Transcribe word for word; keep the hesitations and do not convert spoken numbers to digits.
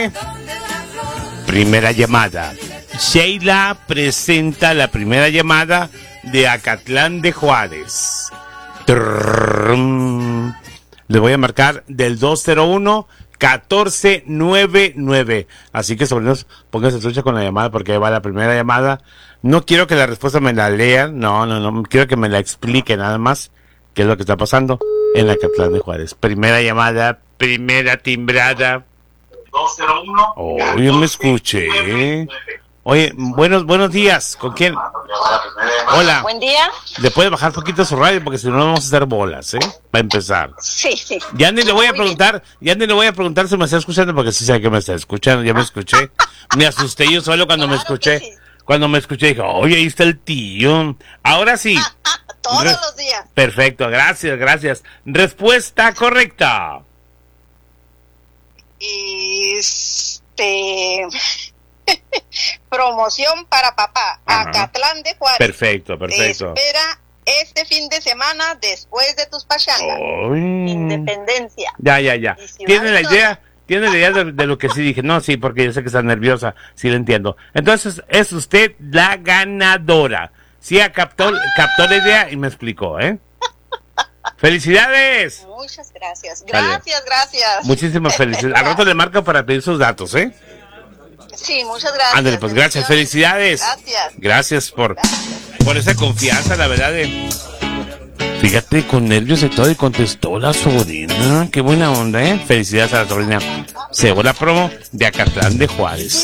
Primera llamada. Sheila presenta la primera llamada de Acatlán de Juárez. Trrrrrm. Le voy a marcar del dos cero uno, catorce noventa y nueve. Así que, sobrinos, pónganse trucha con la llamada porque ahí va la primera llamada. No quiero que la respuesta me la lean. No, no, no. Quiero que me la explique nada más qué es lo que está pasando en Acatlán de Juárez. Primera llamada, primera timbrada. dos cero uno. Oh, yo me escuché. Oye, buenos buenos días. ¿Con quién? Hola. Buen día. ¿Le puede bajar poquito su radio? Porque si no, no vamos a hacer bolas, ¿eh? Va a empezar. Sí, sí. Ya ni le voy a preguntar, ya ni le voy a preguntar si me está escuchando, porque sí sabe que me está escuchando. Ya me escuché. Me asusté yo solo cuando me escuché. Sí. Cuando me escuché dije, oye, ahí está el tío. Ahora sí. Ah, ah, todos Re- los días. Perfecto, gracias, gracias. Respuesta correcta. Este... Promoción para papá. Ajá. Acatlán de Juárez. Perfecto, perfecto. Espera este fin de semana después de tus pachangas. Ay. Independencia. Ya, ya, ya. Y Ciudad ¿Tiene la Victoria. idea? ¿Tiene la idea de, de lo que sí dije? No, sí, porque yo sé que está nerviosa. Sí, lo entiendo. Entonces, es usted la ganadora. Sí, captó, captó la idea y me explicó, ¿eh? ¡Felicidades! Muchas gracias. Vale. Gracias, gracias. Muchísimas felicidades. Al rato le marco para pedir sus datos, ¿eh? Sí, muchas gracias. Ándale, pues gracias, felicidades. Gracias. Gracias por, por esa confianza, la verdad. De... Fíjate, con nervios y todo, y contestó la sobrina. Qué buena onda, ¿eh? Felicidades a la sobrina. Se la promo de Acatlán de Juárez.